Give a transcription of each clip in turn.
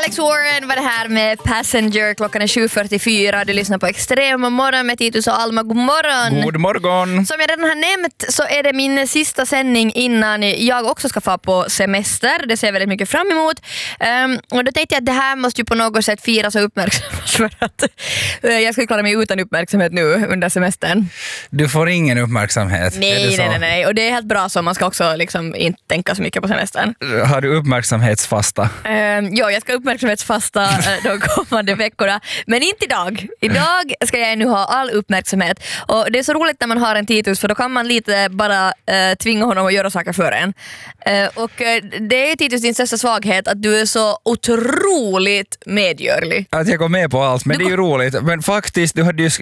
Alex Warren var det här med Passenger. Klockan är 7.44. Du lyssnar på Extrem morgon med Titus och Alma. God morgon. God morgon. Som jag redan har nämnt så är det min sista sändning innan jag också ska få på semester. Det ser jag väldigt mycket fram emot. Och då tänkte jag att det här måste ju på något sätt firas och uppmärksammas för att jag ska klara mig utan uppmärksamhet nu under semestern. Du får ingen uppmärksamhet. Nej. Och det är helt bra så man ska också liksom inte tänka så mycket på semestern. Har du uppmärksamhetsfasta? Ja, jag ska uppmärksamhetsfasta de kommande veckorna. Men inte idag. Idag ska jag nu ha all uppmärksamhet. Och det är så roligt när man har en Titus, för då kan man lite bara tvinga honom att göra saker för en. Och det är Titus din största svaghet, att du är så otroligt medgörlig. Att jag går med på allt, men det är ju roligt. Men faktiskt,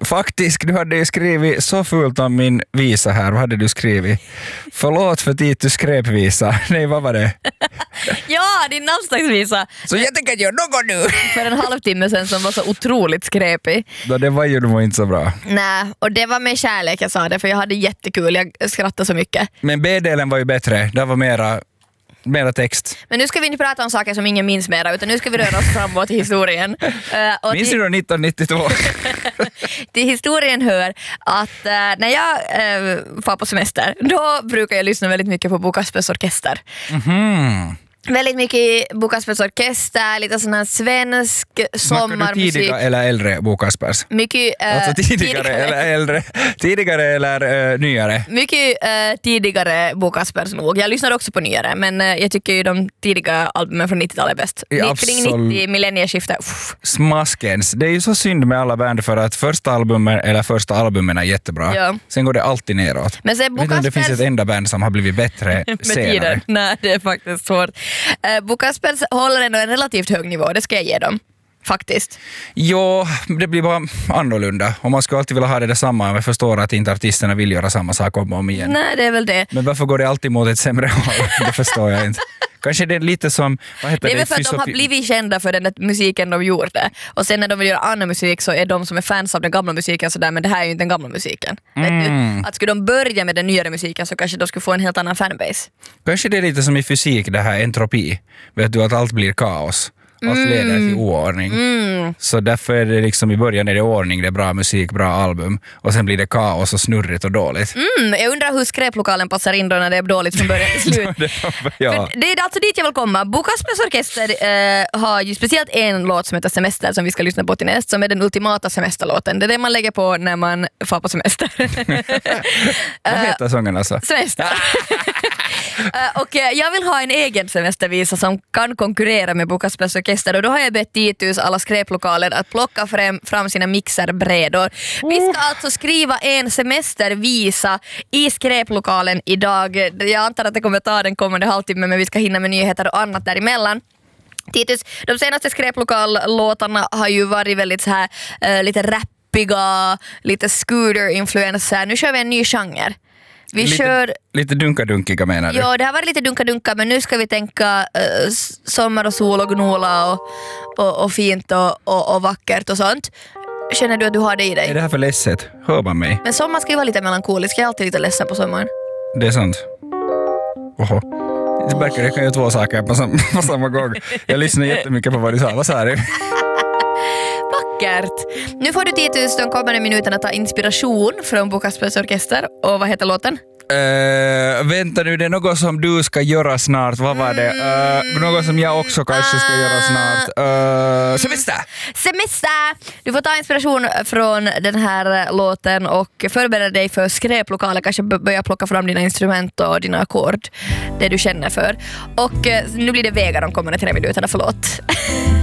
du hade ju skrivit så fult om min visa här. Vad hade du skrivit? Förlåt för Titus skräpvisa. Nej, vad var det? Ja, din namnsdagsvisa. Så jag tänker göra något nu. För en halvtimme sedan som var så otroligt skräpig. Då det var ju nog inte så bra. Nej, och det var med kärlek jag sa det, för jag hade jättekul. Jag skrattade så mycket. Men B-delen var ju bättre. Det var mera text. Men nu ska vi inte prata om saker som ingen minns mera, utan nu ska vi röra oss framåt i historien. Minns du då 1992? Till historien hör att när jag får på semester, då brukar jag lyssna väldigt mycket på Bo Kaspers Orkester. Mhm. Väldigt mycket Bo Kaspers Orkester, lite sån här svensk sommarmusik. Snackar du tidigare eller äldre Bo Kaspers? Mycket alltså tidigare eller äldre? Tidigare eller nyare? Mycket tidigare Bo Kaspers nog. Jag lyssnar också på nyare, men jag tycker ju de tidiga albumen från 90-talet är bäst. Kring 90, millennieskiftet. Smaskens. Det är ju så synd med alla band, för att första albumen är jättebra. Ja. Sen går det alltid neråt. Men sen Bo Kaspers... Det finns ett enda band som har blivit bättre senare. Nej, det är faktiskt svårt. Bo Kaspers håller ändå en relativt hög nivå, det ska jag ge dem. Faktiskt. Jo, det blir bara annorlunda. Och man ska alltid vilja ha det samma. Jag förstår att inte artisterna vill göra samma sak om igen. Nej, det är väl det. Men varför går det alltid mot ett sämre håll? Det förstår jag inte. Kanske det är lite som... Vad heter det är väl för att de har blivit kända för den där musiken de gjorde. Och sen när de vill göra annan musik så är de som är fans av den gamla musiken sådär, men det här är ju inte den gamla musiken. Vet du? Att skulle de börja med den nyare musiken så kanske de skulle få en helt annan fanbase. Kanske det är lite som i fysik, det här entropi. Vet du, att allt blir kaos. Allt leder till oordning. Så därför är det liksom i början är det ordning, det är bra musik, bra album. Och sen blir det kaos och snurrigt och dåligt. Jag undrar hur skräplokalen passar in då när det är dåligt från början till slut. Ja. Det är alltså dit jag vill komma. Bo Kaspers Orkester har ju speciellt en låt som heter Semester som vi ska lyssna på till näst, som är den ultimata semesterlåten. Det är det man lägger på när man får på semester. Vad heter sången alltså? Semester. Och jag vill ha en egen semestervisa som kan konkurrera med Bo Kaspers Orkester, och då har jag bett Titus alla skräplokaler att plocka fram sina mixerbrädor. Vi ska alltså skriva en semestervisa i skräplokalen idag. Jag antar att det kommer ta den kommande halvtimmen, men vi ska hinna med nyheter och annat däremellan. Titus, de senaste skräplokallåtarna har ju varit väldigt så här lite rappiga, lite scooter-influencer. Nu kör vi en ny genre. Lite dunka-dunkiga menar du? Ja, det har varit lite dunka-dunka, men nu ska vi tänka sommar och sol och gnola och fint och vackert och sånt. Känner du att du har det i dig? Är det här för ledset? Hör man mig? Men sommar ska ju vara lite melankolisk. Jag är alltid lite ledsen på sommaren. Det är sant. Oho. Det verkar jag kan göra två saker på samma gång. Jag lyssnar jättemycket på vad du sa. Vad sa du? Vackert. Nu får du Titus de kommande minuterna ta inspiration från Bo Kaspers Orkester. Och vad heter låten? Vänta nu, det är något som du ska göra snart. Vad var det? Något som jag också kanske ska göra snart. Semester! Du får ta inspiration från den här låten och förbereda dig för skräplokalen. Kanske börja plocka fram dina instrument och dina ackord. Det du känner för. Och nu blir det vägar de kommande 3 minuterna, förlåt.